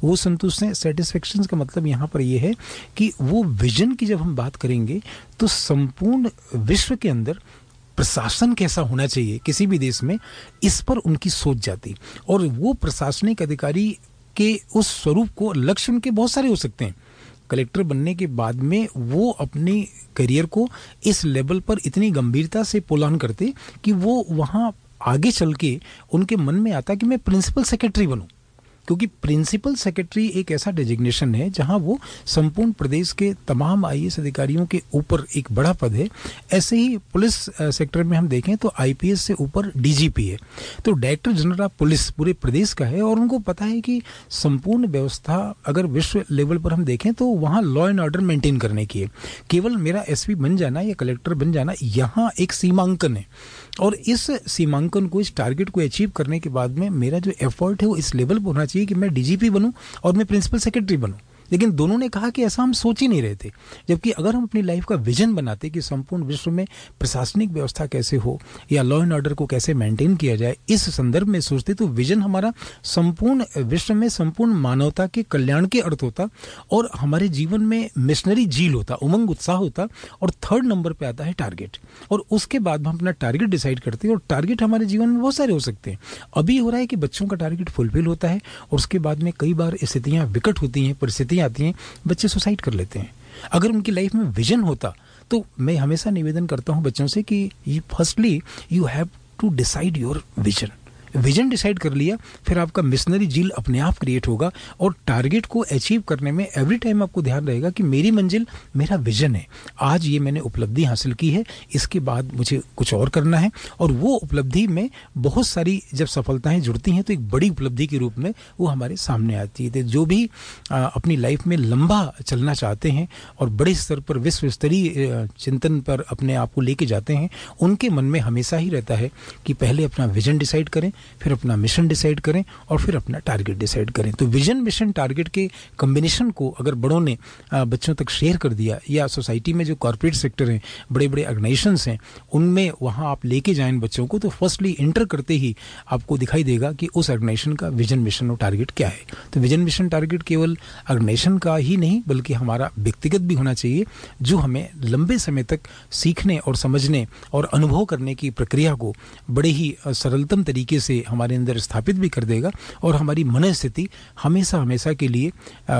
वो संतुष्ट हैं। सेटिस्फेक्शन का मतलब यहाँ पर ये है कि वो विजन की जब हम बात करेंगे तो संपूर्ण विश्व के अंदर प्रशासन कैसा होना चाहिए किसी भी देश में, इस पर उनकी सोच जाती। और वो प्रशासनिक अधिकारी के उस स्वरूप को, लक्ष्य उनके बहुत सारे हो सकते हैं। कलेक्टर बनने के बाद में वो अपने करियर को इस लेवल पर इतनी गंभीरता से पुल ऑन करते कि वो वहाँ आगे चल के उनके मन में आता कि मैं प्रिंसिपल सेक्रेटरी बनूं, क्योंकि प्रिंसिपल सेक्रेटरी एक ऐसा डेजिग्नेशन है जहां वो संपूर्ण प्रदेश के तमाम आईएएस अधिकारियों के ऊपर एक बड़ा पद है। ऐसे ही पुलिस सेक्टर में हम देखें तो आईपीएस से ऊपर डीजीपी है, तो डायरेक्टर जनरल ऑफ पुलिस पूरे प्रदेश का है। और उनको पता है कि संपूर्ण व्यवस्था अगर विश्व लेवल पर हम देखें तो वहाँ लॉ एंड ऑर्डर मेंटेन करने की है। केवल मेरा एसपी बन जाना या कलेक्टर बन जाना यहाँ एक सीमांकन है, और इस सीमांकन को, इस टारगेट को अचीव करने के बाद में मेरा जो एफर्ट है वो इस लेवल पर होना चाहिए कि मैं डीजीपी बनूं और मैं प्रिंसिपल सेक्रेटरी बनूं। लेकिन दोनों ने कहा कि ऐसा हम सोच ही नहीं रहे थे। जबकि अगर हम अपनी लाइफ का विजन बनाते कि संपूर्ण विश्व में प्रशासनिक व्यवस्था कैसे हो या लॉ एंड ऑर्डर को कैसे मेंटेन किया जाए, इस संदर्भ में सोचते तो विजन हमारा संपूर्ण विश्व में संपूर्ण मानवता के कल्याण के अर्थ होता और हमारे जीवन में मिशनरी झील होता, उमंग उत्साह होता। और थर्ड नंबर पे आता है टारगेट, और उसके बाद हम अपना टारगेट डिसाइड करते हैं। और टारगेट हमारे जीवन में बहुत सारे हो सकते हैं। अभी हो रहा है कि बच्चों का टारगेट फुलफिल होता है और उसके बाद में कई बार स्थितियां विकट होती हैं, परिस्थितियां आती हैं, बच्चे सुसाइड कर लेते हैं। अगर उनकी लाइफ में विजन होता तो मैं हमेशा निवेदन करता हूं बच्चों से कि firstly you have to decide your vision. Vision decide कर लिया, फिर आपका मिशनरी झील अपने आप क्रिएट होगा और टारगेट को अचीव करने में एवरी टाइम आपको ध्यान रहेगा कि मेरी मंजिल मेरा विजन है। आज ये मैंने उपलब्धि हासिल की है, इसके बाद मुझे कुछ और करना है। और वो उपलब्धि में बहुत सारी जब सफलताएं जुड़ती हैं तो एक बड़ी उपलब्धि के रूप में वो हमारे सामने आती है। तो जो भी अपनी लाइफ में लंबा चलना चाहते हैं और बड़े स्तर पर विश्व स्तरीय चिंतन पर अपने आप को लेके जाते हैं, उनके मन में हमेशा ही रहता है कि पहले अपना विजन डिसाइड करें, फिर अपना मिशन डिसाइड करें और फिर अपना टारगेट डिसाइड करें। तो विजन मिशन टारगेट के कॉम्बिनेशन को अगर बड़ों ने बच्चों तक शेयर कर दिया, या सोसाइटी में जो कॉर्पोरेट सेक्टर हैं, बड़े बड़े ऑर्गेनाइजेशंस हैं, उनमें वहाँ आप लेके जाएं बच्चों को, तो फर्स्टली इंटर करते ही आपको दिखाई देगा कि उस ऑर्गेनाइजेशन का विजन मिशन और टारगेट क्या है। तो विजन मिशन टारगेट केवल ऑर्गेनाइजेशन का ही नहीं बल्कि हमारा व्यक्तिगत भी होना चाहिए, जो हमें लंबे समय तक सीखने और समझने और अनुभव करने की प्रक्रिया को बड़े ही सरलतम तरीके से हमारे अंदर स्थापित भी कर देगा। और हमारी मनस्थिति हमेशा हमेशा के लिए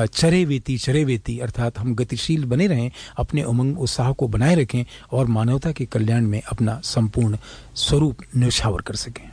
चरेवेती अर्थात हम गतिशील बने रहें, अपने उमंग उत्साह को बनाए रखें और मानवता के कल्याण में अपना संपूर्ण स्वरूप न्यौछावर कर सकें।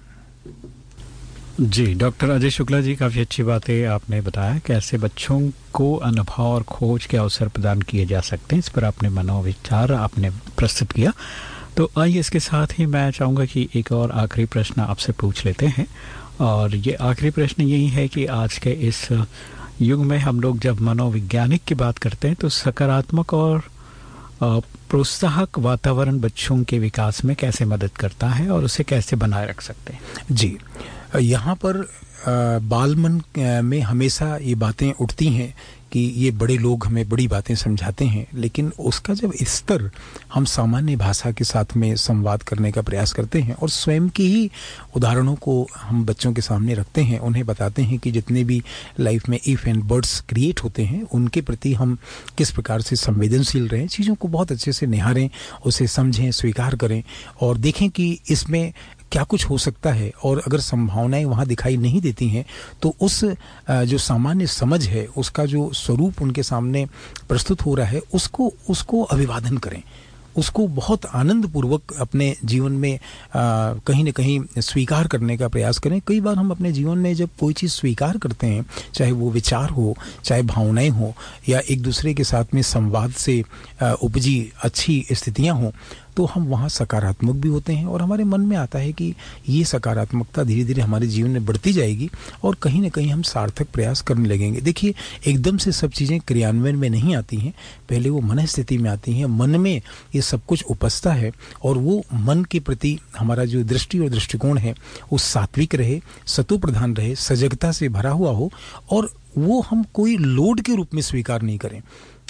जी डॉक्टर अजय शुक्ला जी, काफ़ी अच्छी बातें आपने बताया कैसे बच्चों को अनुभव और खोज के अवसर प्रदान किए जा सकते हैं। इस पर आपने मनोविचार आपने प्रस्तुत किया। तो आइए इसके साथ ही मैं चाहूँगा कि एक और आखिरी प्रश्न आपसे पूछ लेते हैं। और ये आखिरी प्रश्न यही है कि आज के इस युग में हम लोग जब मनोवैज्ञानिक की बात करते हैं तो सकारात्मक और प्रोत्साहक वातावरण बच्चों के विकास में कैसे मदद करता है और उसे कैसे बनाए रख सकते हैं? जी, यहाँ पर बाल मन में हमेशा ये बातें उठती हैं कि ये बड़े लोग हमें बड़ी बातें समझाते हैं, लेकिन उसका जब स्तर हम सामान्य भाषा के साथ में संवाद करने का प्रयास करते हैं और स्वयं के ही उदाहरणों को हम बच्चों के सामने रखते हैं, उन्हें बताते हैं कि जितने भी लाइफ में इफ एंड बर्ड्स क्रिएट होते हैं उनके प्रति हम किस प्रकार से संवेदनशील रहें, चीज़ों को बहुत अच्छे से निहारें, उसे समझें, स्वीकार करें और देखें कि इसमें क्या कुछ हो सकता है। और अगर संभावनाएं वहाँ दिखाई नहीं देती हैं तो उस जो सामान्य समझ है, उसका जो स्वरूप उनके सामने प्रस्तुत हो रहा है, उसको अभिवादन करें, उसको बहुत आनंदपूर्वक अपने जीवन में कहीं न कहीं स्वीकार करने का प्रयास करें। कई बार हम अपने जीवन में जब कोई चीज़ स्वीकार करते हैं, चाहे वो विचार हो, चाहे भावनाएं हो, या एक दूसरे के साथ में संवाद से उपजी अच्छी स्थितियां हों, तो हम वहाँ सकारात्मक भी होते हैं और हमारे मन में आता है कि ये सकारात्मकता धीरे धीरे हमारे जीवन में बढ़ती जाएगी और कहीं ना कहीं हम सार्थक प्रयास करने लगेंगे। देखिए, एकदम से सब चीज़ें क्रियान्वयन में नहीं आती हैं, पहले वो मन स्थिति में आती हैं, मन में ये सब कुछ उपजता है और वो मन के प्रति हमारा जो दृष्टि और दृष्टिकोण है वो सात्विक रहे, सत्व प्रधान रहे, सजगता से भरा हुआ हो और वो हम कोई लोड के रूप में स्वीकार नहीं करें।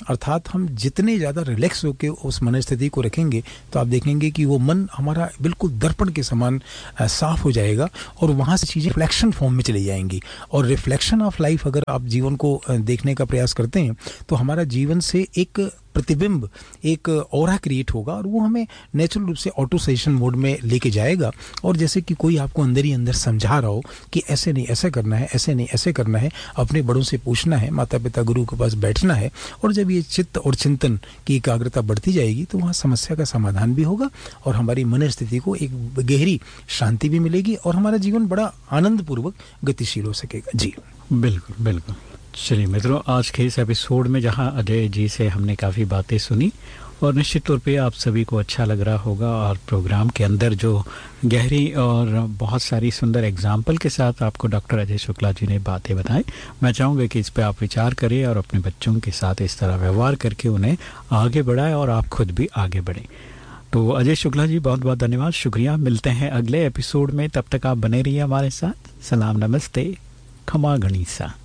अर्थात हम जितने ज़्यादा रिलैक्स होकर उस मनस्थिति को रखेंगे तो आप देखेंगे कि वो मन हमारा बिल्कुल दर्पण के समान साफ हो जाएगा और वहाँ से चीज़ें रिफ्लेक्शन फॉर्म में चली जाएंगी। और रिफ्लेक्शन ऑफ लाइफ अगर आप जीवन को देखने का प्रयास करते हैं तो हमारा जीवन से एक प्रतिबिंब, एक ऑरा क्रिएट होगा और वो हमें नेचुरल रूप से ऑटो सजेशन मोड में लेके जाएगा। और जैसे कि कोई आपको अंदर ही अंदर समझा रहा हो कि ऐसे नहीं ऐसे करना है, ऐसे नहीं ऐसे करना है, अपने बड़ों से पूछना है, माता पिता गुरु के पास बैठना है। और जब ये चित्त और चिंतन की एकाग्रता बढ़ती जाएगी तो वहाँ समस्या का समाधान भी होगा और हमारी मन स्थिति को एक गहरी शांति भी मिलेगी और हमारा जीवन बड़ा आनंदपूर्वक गतिशील हो सकेगा। जी बिल्कुल बिल्कुल। चलिए मित्रों, आज के इस एपिसोड में जहां अजय जी से हमने काफ़ी बातें सुनी और निश्चित तौर पे आप सभी को अच्छा लग रहा होगा और प्रोग्राम के अंदर जो गहरी और बहुत सारी सुंदर एग्जाम्पल के साथ आपको डॉक्टर अजय शुक्ला जी ने बातें बताई, मैं चाहूँगा कि इस पे आप विचार करें और अपने बच्चों के साथ इस तरह व्यवहार करके उन्हें आगे बढ़ाएं और आप खुद भी आगे बढ़ें। तो अजय शुक्ला जी बहुत बहुत धन्यवाद, शुक्रिया। मिलते हैं अगले एपिसोड में, तब तक आप बने रहिए हमारे साथ। सलाम, नमस्ते, खमा गणिसा।